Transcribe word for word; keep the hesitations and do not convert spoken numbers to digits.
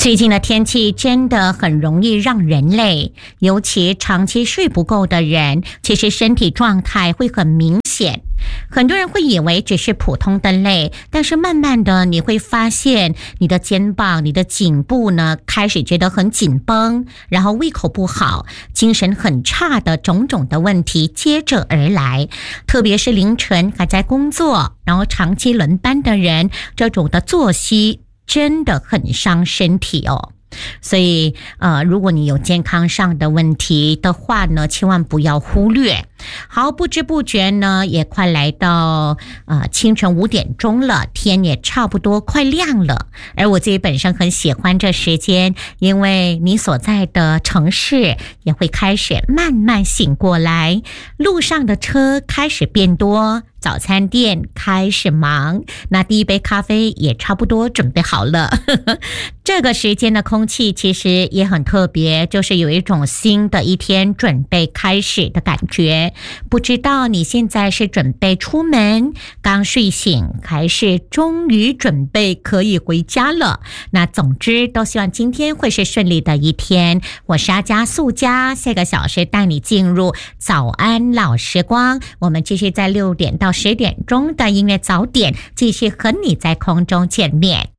最近的天气真的很容易让人累，尤其长期睡不够的人，其实身体状态会很明显。很多人会以为只是普通的累，但是慢慢的你会发现你的肩膀、你的颈部呢开始觉得很紧绷，然后胃口不好，精神很差的种种的问题接着而来。特别是凌晨还在工作，然后长期轮班的人，这种的作息真的很伤身体哦。所以呃，如果你有健康上的问题的话呢，千万不要忽略。好，不知不觉呢也快来到呃清晨五点钟了，天也差不多快亮了。而我自己本身很喜欢这时间，因为你所在的城市也会开始慢慢醒过来，路上的车开始变多，早餐店开始忙，那第一杯咖啡也差不多准备好了。这个时间的空气其实也很特别，就是有一种新的一天准备开始的感觉。不知道你现在是准备出门，刚睡醒，还是终于准备可以回家了？那总之都希望今天会是顺利的一天。我是阿佳素佳，下个小时带你进入早安老时光，我们继续在六点到十点钟的音乐早点继续和你在空中见面。